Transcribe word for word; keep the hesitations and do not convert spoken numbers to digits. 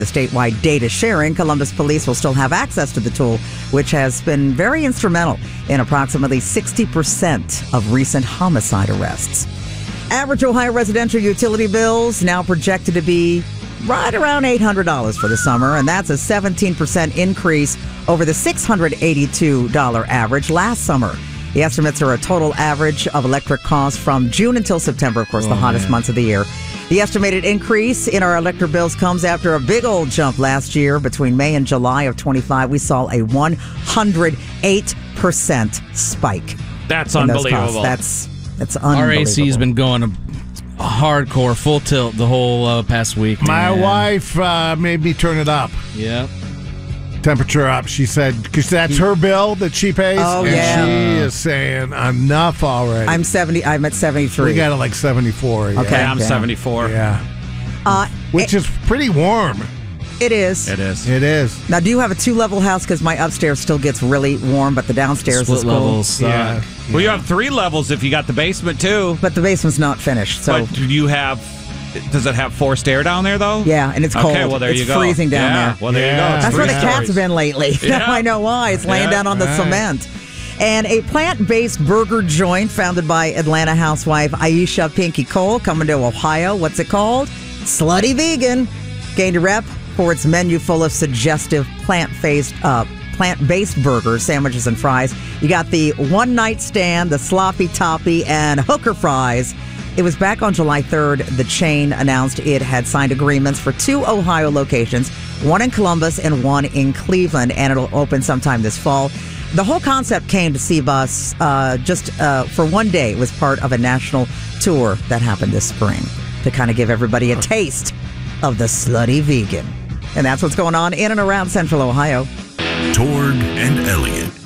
The statewide data sharing, Columbus Police will still have access to the tool, which has been very instrumental in approximately sixty percent of recent homicide arrests. Average Ohio residential utility bills now projected to be right around eight hundred dollars for the summer, and that's a seventeen percent increase over the six hundred eighty-two dollars average last summer. The estimates are a total average of electric costs from June until September, of course, oh, the hottest man. months of the year. The estimated increase in our electric bills comes after a big old jump last year. Between May and July of twenty-five, we saw a one hundred eight percent spike. That's unbelievable. That's that's unbelievable. Our A C's been going a hardcore, full tilt the whole uh, past week. My man. wife uh, made me turn it up. Yeah. Temperature up, she said, because that's her bill that she pays. Oh, and yeah. she is saying enough already. I'm seventy. I'm at seventy-three. We got it like seventy-four. Yeah. Okay, yeah, I'm yeah. seventy-four. Yeah. Uh, Which it, is pretty warm. It is. It is. It is. Now, do you have a two-level house? Because my upstairs still gets really warm, but the downstairs Split is cool. levels. Yeah. Uh, Well, you have three levels if you got the basement too. But the basement's not finished, so But do you have? Does it have forced air down there though? yeah, and it's cold. Okay, well there it's you go. freezing down yeah, there. Well there Yeah. you go. It's That's where three the cat's stories. been lately. Yeah. Now I know why. It's laying Yeah. down on the Right. cement. And a plant-based burger joint founded by Atlanta housewife Aisha Pinky Cole coming to Ohio. What's it called? Slutty Vegan. Gained a rep for its menu full of suggestive plant-based uh, plant-based burgers, sandwiches, and fries. You got the one-night stand, the sloppy toppy, and hooker fries. It was back on July third. The chain announced it had signed agreements for two Ohio locations, one in Columbus and one in Cleveland, and it'll open sometime this fall. The whole concept came to C-Bus uh, just uh, for one day. It was part of a national tour that happened this spring to kind of give everybody a taste of the slutty vegan. And that's what's going on in and around Central Ohio. Torg and Elliott.